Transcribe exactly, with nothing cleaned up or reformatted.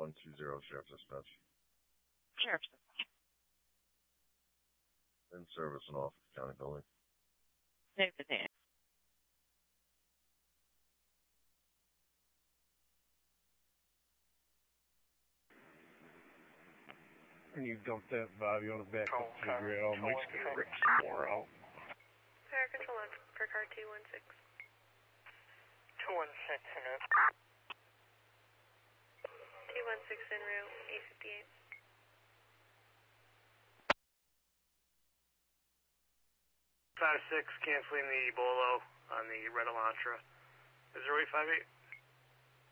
one two zero, Sheriff's Dispatch. Sheriff's Dispatch. In service and off county building. Save the day. And you dumped that Bobby on the back up to the grill. Mike's gonna rip some more out. Fire control on for car two one six. two one six in route. two one six en route, eight fifty-eight. five six, canceling the Bolo on the Red Elantra. zero eight five eight.